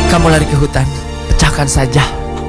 Kamu lari ke hutan, pecahkan saja.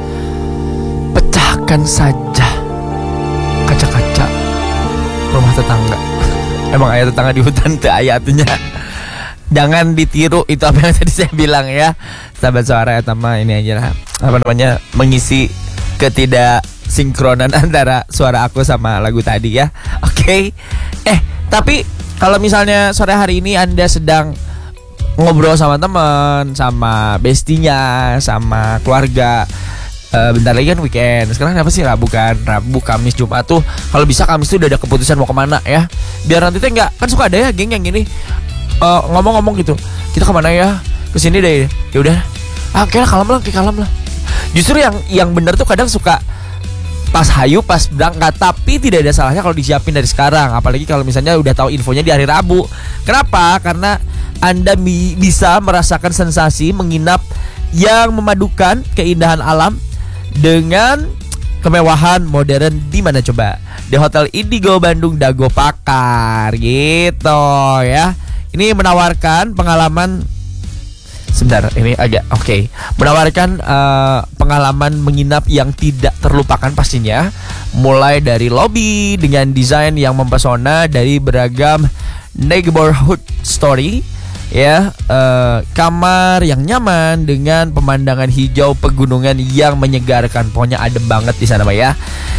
Pecahkan saja kaca-kaca rumah tetangga. Emang ayat tetangga di hutan tuh ayatnya. Jangan ditiru, itu apa yang tadi saya bilang ya. Sahabat suara ya, sama ini aja lah. Apa namanya, mengisi ketidaksinkronan antara suara aku sama lagu tadi ya. Oke. Tapi kalau misalnya sore hari ini Anda sedang ngobrol sama teman, sama bestinya, sama keluarga, bentar lagi kan weekend. Sekarang apa sih, Rabu kan? Rabu, Kamis, Jumat tuh. Kalau bisa Kamis tuh udah ada keputusan mau kemana ya. Biar nanti tuh enggak, kan suka ada ya geng yang gini, ngomong-ngomong gitu, kita kemana ya? Kesini deh. Ya udah. Kayaknya kalem lah. Justru yang bener tuh kadang suka pas hayu, pas berangkat. Tapi tidak ada salahnya kalau disiapin dari sekarang. Apalagi kalau misalnya udah tahu infonya di hari Rabu. Kenapa? Karena Anda bisa merasakan sensasi menginap yang memadukan keindahan alam dengan kemewahan modern. Di mana coba? Di Hotel Indigo Bandung Dago Pakar gitu ya. Ini menawarkan pengalaman, sebentar, ini agak oke. Menawarkan pengalaman menginap yang tidak terlupakan pastinya. Mulai dari lobby dengan desain yang mempesona dari beragam neighborhood story ya, kamar yang nyaman dengan pemandangan hijau pegunungan yang menyegarkan. Pokoknya adem banget di sana, Pak ya.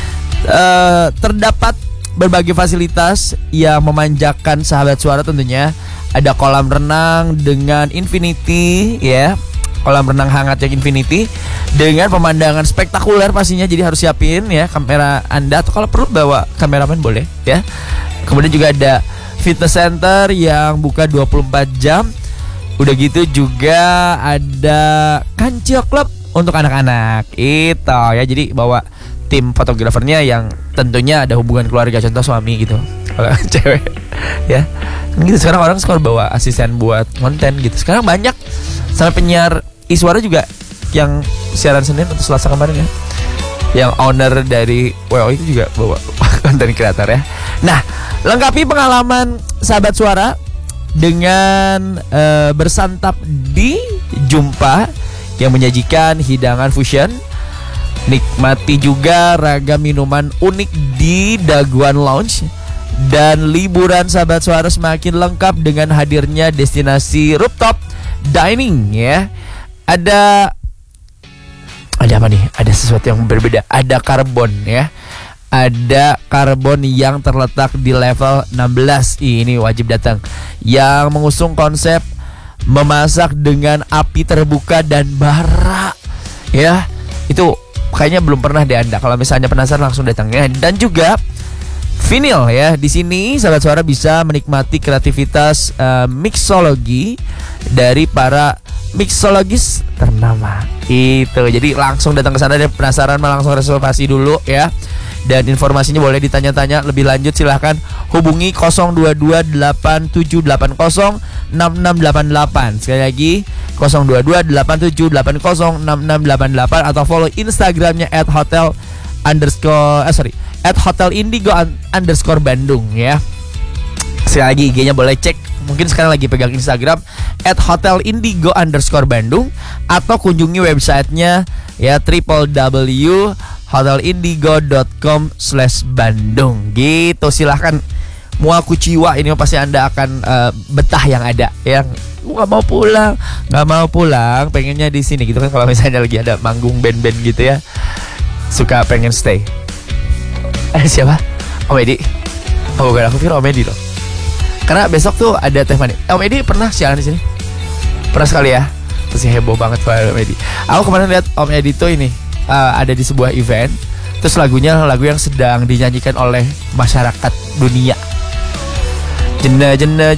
Terdapat berbagai fasilitas yang memanjakan sahabat suara tentunya. Ada kolam renang dengan infinity ya, kolam renang hangat yang infinity dengan pemandangan spektakuler pastinya. Jadi harus siapin ya kamera Anda, atau kalau perlu bawa kameramen boleh ya. Kemudian juga ada fitness center yang buka 24 jam. Udah gitu juga ada Kancil Club untuk anak-anak itu ya. Jadi bawa tim fotografernya yang tentunya ada hubungan keluarga, contoh suami gitu. Kalau cewek ya gitu. Sekarang orang suka bawa asisten buat konten gitu. Sekarang banyak. Sampai penyiar Iswara juga yang siaran Senin atau Selasa kemarin ya, yang owner dari WO itu juga bawa konten kreator ya. Nah, lengkapi pengalaman sahabat suara dengan bersantap di Jumpa yang menyajikan hidangan fusion. Nikmati juga ragam minuman unik di Daguan Lounge. Dan liburan sahabat suara semakin lengkap dengan hadirnya destinasi rooftop dining ya. Ada apa nih? Ada sesuatu yang berbeda. Ada karbon ya. Ada karbon yang terletak di level 16. Ini wajib datang. Yang mengusung konsep memasak dengan api terbuka dan bara. Ya, itu kayaknya belum pernah deh Anda. Kalau misalnya penasaran langsung datang ya. Dan juga vinil ya. Di sini sahabat suara bisa menikmati kreativitas mixologi dari para mixologis ternama. Itu. Jadi langsung datang ke sana deh, penasaran mah langsung reservasi dulu ya. Dan informasinya boleh ditanya-tanya lebih lanjut, silahkan hubungi 02287806688. Sekali lagi 02287806688 atau follow Instagramnya @hotel_indigo_Bandung ya. Sekali lagi IG-nya boleh cek. Mungkin sekarang lagi pegang Instagram @hotelindigo_Bandung, atau kunjungi websitenya ya, www.hotelindigo.com/Bandung gitu. Silahkan, mua kuciwa ini pasti Anda akan betah yang ada. Yang nggak mau pulang, pengennya di sini gitu kan. Kalau misalnya lagi ada manggung band-band gitu ya, suka pengen stay. Siapa? Om Edi. Oh bukan, aku pikir Om Edi loh. Karena besok tuh ada teh manis. Om Edi pernah siaran di sini? Pernah sekali ya. Terus heboh banget Pak Om Edi. Aku kemarin lihat Om Edi tuh ini ada di sebuah event. Terus lagunya lagu yang sedang dinyanyikan oleh masyarakat dunia. Jenda.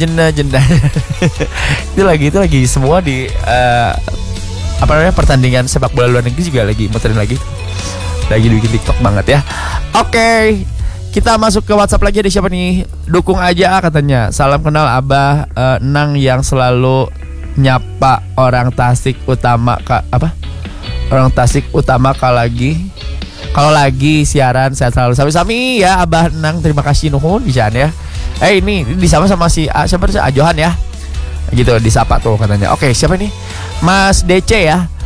Itu lagi semua di pertandingan sepak bola luar negeri juga lagi muterin lagi. Lagi bikin TikTok banget ya. Oke. Kita masuk ke WhatsApp lagi. Ada siapa nih? Dukung aja katanya. Salam kenal Abah Nang yang selalu nyapa orang Tasik Utama Orang Tasik Utama kalau lagi siaran. Sehat selalu. Sami-sami ya Abah Nang. Terima kasih nuhun bisa ya. Ini disapa sama si siapa sih? Ajohan ya. Gitu disapa tuh katanya. Oke, siapa nih? Mas DC ya.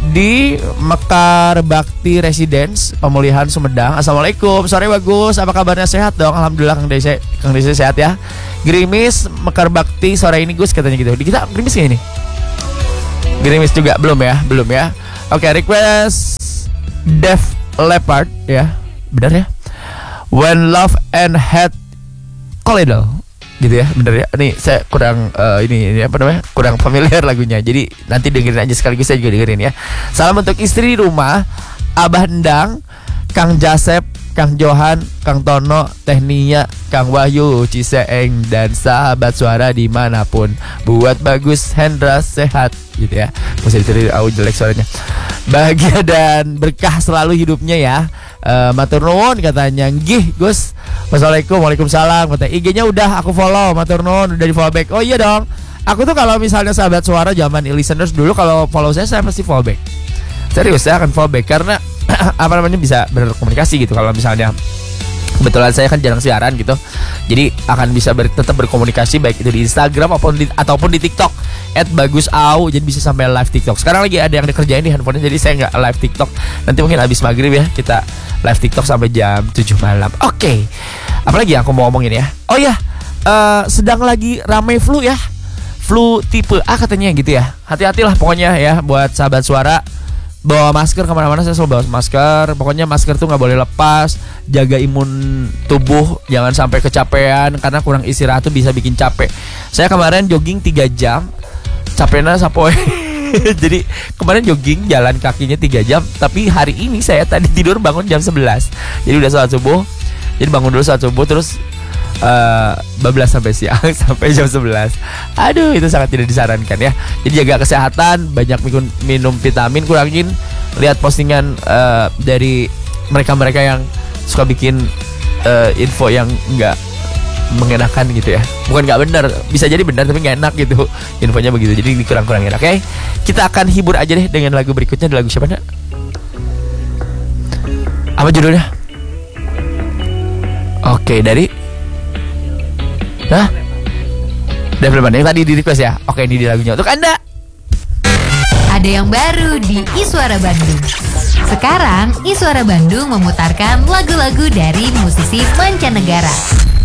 di Mekar Bakti Residence Pemulihan Sumedang. Assalamualaikum, sore bagus, apa kabarnya, sehat dong? Alhamdulillah Kang Desi sehat ya. Gerimis Mekar Bakti sore ini Gus katanya gitu. Di kita gerimis gak ini? Gerimis juga belum ya. Oke, request Def Leppard ya, benar ya. When Love and Hate Collide gitu ya, bener ya. Nih saya kurang ini apa namanya, kurang familiar lagunya, jadi nanti dengerin aja sekaligus, saya juga dengerin ya. Salam untuk istri di rumah, Abah Endang, Kang Jasep, Kang Johan, Kang Tono, Teh Nia, Kang Wahyu, Ciseeng, dan sahabat suara dimanapun. Buat Bagus Hendra sehat gitu ya. Mesti dicari jelek suaranya. Bahagia dan berkah selalu hidupnya ya. Matur nuwun katanya. Nggih Gus. Wassalamualaikum, waalaikumsalam. Kata IG-nya udah aku follow. Matur nuwun, udah di follow back. Oh iya dong. Aku tuh kalau misalnya sahabat suara zaman listeners dulu, kalau follow saya pasti follow back. Serius, saya akan follow back karena apa namanya, bisa berkomunikasi gitu. Kalau misalnya kebetulan saya kan jarang siaran gitu, jadi akan bisa tetap berkomunikasi baik itu di Instagram ataupun di TikTok @bagusau, jadi bisa sampai live TikTok. Sekarang lagi ada yang dikerjain di handphonenya, jadi saya nggak live TikTok. Nanti mungkin habis maghrib ya kita live TikTok sampai jam 7 malam. Oke. Apalagi yang aku mau ngomongin ya? Oh ya, sedang lagi rame flu ya, flu tipe A katanya gitu ya. Hati-hatilah pokoknya ya buat sahabat suara. Bawa masker kemana-mana, saya selalu bawa masker. Pokoknya masker tuh nggak boleh lepas. Jaga imun tubuh, jangan sampai kecapean, karena kurang istirahat tuh bisa bikin capek. Saya kemarin jogging 3 jam, capeknya sapoe. Jadi kemarin jogging jalan kakinya 3 jam. Tapi hari ini saya tadi tidur bangun jam 11. Jadi udah sholat subuh. Jadi bangun dulu sholat subuh, terus bablas sampai siang sampai jam 11. Aduh, itu sangat tidak disarankan ya. Jadi jaga kesehatan, banyak minum vitamin, kurangin lihat postingan dari mereka-mereka yang suka bikin info yang enggak mengenakan gitu ya. Bukan enggak benar, bisa jadi benar tapi enggak enak gitu infonya begitu. Jadi dikurang-kurangin. Oke. Kita akan hibur aja deh dengan lagu berikutnya. Lagu siapa nak? Apa judulnya? Oke, dari Def Leppard yang tadi di request ya. Oke, ini di lagunya untuk Anda. Ada yang baru di Iswara Bandung. Sekarang Iswara Bandung memutarkan lagu-lagu dari musisi mancanegara.